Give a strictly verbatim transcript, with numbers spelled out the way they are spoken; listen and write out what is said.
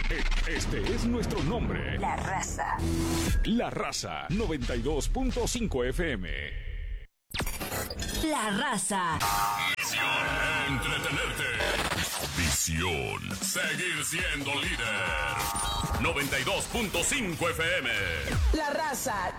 Este es nuestro nombre. La Raza. La Raza noventa y dos punto cinco F M. La Raza. Misión: entretenerte. Visión: seguir siendo líder. noventa y dos punto cinco F M. La Raza,